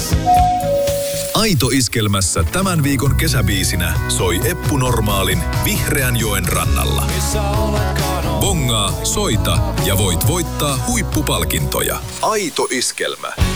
Aito Iskelmässä tämän viikon kesäbiisinä soi Eppu Normaalin Vihreän joen rannalla. Bongaa, soita ja voit voittaa huippupalkintoja. Aito Iskelmä.